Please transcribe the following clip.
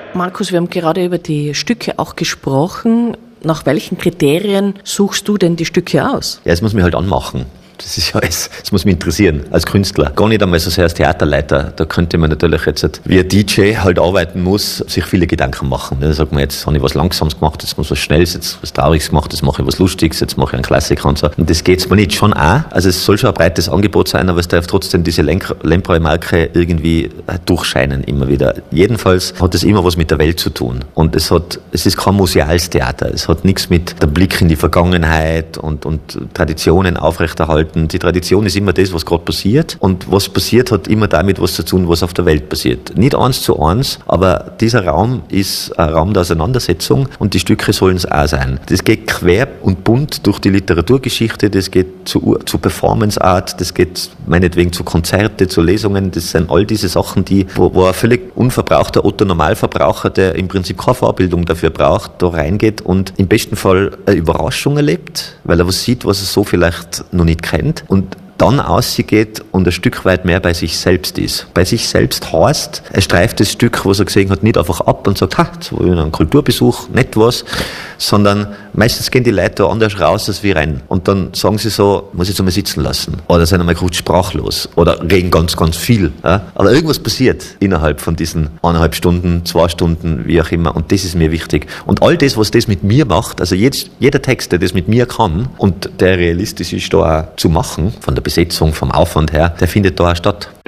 Markus, wir haben gerade über die Stücke auch gesprochen. Nach welchen Kriterien suchst du denn die Stücke aus? Ja, es muss mich halt anmachen. Das ist ja alles, das muss mich interessieren, als Künstler. Gar nicht einmal so sehr als Theaterleiter. Da könnte man natürlich jetzt, wie ein DJ halt arbeiten muss, sich viele Gedanken machen. Da sagt man, jetzt habe ich was Langsames gemacht, jetzt muss was Schnelles, jetzt was Trauriges gemacht, jetzt mache ich was Lustiges, jetzt mache ich einen Klassiker und so. Und das geht's mir nicht. Schon auch. Also es soll schon ein breites Angebot sein, aber es darf trotzdem diese Lempreu-Marke irgendwie durchscheinen immer wieder. Jedenfalls hat es immer was mit der Welt zu tun. Und es ist kein Musealstheater. Es hat nichts mit dem Blick in die Vergangenheit und Traditionen aufrechterhalten. Die Tradition ist immer das, was gerade passiert. Und was passiert, hat immer damit was zu tun, was auf der Welt passiert. Nicht 1:1, aber dieser Raum ist ein Raum der Auseinandersetzung und die Stücke sollen es auch sein. Das geht quer und bunt durch die Literaturgeschichte, das geht zu Performance Art, das geht meinetwegen zu Konzerte, zu Lesungen. Das sind all diese Sachen, wo ein völlig unverbrauchter Otto-Normalverbraucher, der im Prinzip keine Vorbildung dafür braucht, da reingeht und im besten Fall eine Überraschung erlebt, weil er was sieht, was er so vielleicht noch nicht kennt. Und dann ausgeht und ein Stück weit mehr bei sich selbst ist. Bei sich selbst heißt, er streift das Stück, was er gesehen hat, nicht einfach ab und sagt, jetzt war ich einen Kulturbesuch, nicht was, sondern meistens gehen die Leute da anders raus als wir rein. Und dann sagen sie so, muss ich jetzt einmal sitzen lassen. Oder sind einmal kurz sprachlos. Oder reden ganz, ganz viel. Ja? Aber irgendwas passiert innerhalb von diesen 1,5 Stunden, 2 Stunden, wie auch immer. Und das ist mir wichtig. Und all das, was das mit mir macht, also jeder Text, der das mit mir kann und der realistisch ist, da auch zu machen, von der Besetzung, vom Aufwand her, der findet da auch statt.